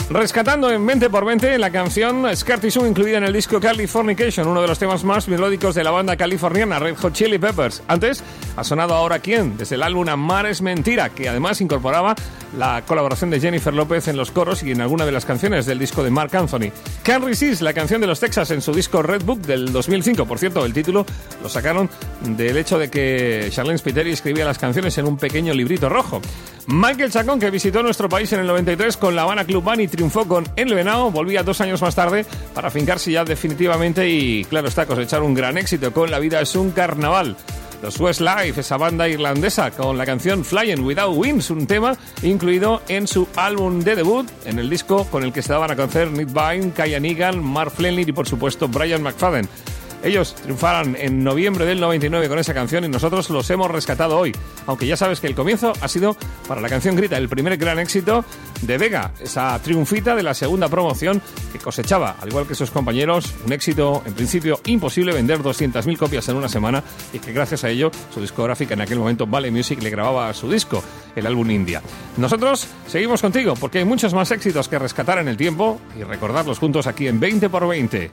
Rescatando en 20x20 la canción Scar Tissue incluida en el disco Californication, uno de los temas más melódicos de la banda californiana Red Hot Chili Peppers. Antes ha sonado Ahora Quién, desde el álbum Amar es Mentira, que además incorporaba la colaboración de Jennifer López en los coros y en alguna de las canciones del disco de Marc Anthony. Can't Resist, la canción de los Texas en su disco Red Book del 2005. Por cierto, el título lo sacaron del hecho de que Charlene Spiteri escribía las canciones en un pequeño librito rojo. Michael Chacón, que visitó nuestro país en el 93 con la Habana Club Band y triunfó con El Venao, volvía 2 años más tarde para fincarse ya definitivamente y, claro está, cosechar un gran éxito con La vida es un carnaval. Los Westlife, esa banda irlandesa, con la canción Flying Without Wings, un tema incluido en su álbum de debut, en el disco con el que se daban a conocer Nick Vine, Kyan Egan, Mark Flenner y, por supuesto, Brian McFadden. Ellos triunfaron en noviembre del 99 con esa canción y nosotros los hemos rescatado hoy. Aunque ya sabes que el comienzo ha sido para la canción Grita, el primer gran éxito de Vega, esa triunfita de la segunda promoción que cosechaba, al igual que sus compañeros, un éxito en principio imposible, vender 200.000 copias en una semana, y que gracias a ello su discográfica en aquel momento, Vale Music, le grababa su disco, el álbum India. Nosotros seguimos contigo porque hay muchos más éxitos que rescatar en el tiempo y recordarlos juntos aquí en 20x20.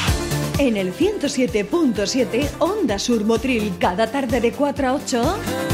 En el 107.7 Onda Sur Motril, cada tarde de 4 a 8...